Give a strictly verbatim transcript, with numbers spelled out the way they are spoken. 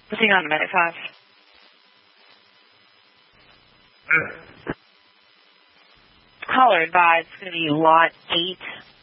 What's he on, minute five? Caller advised, it's going to be lot eight.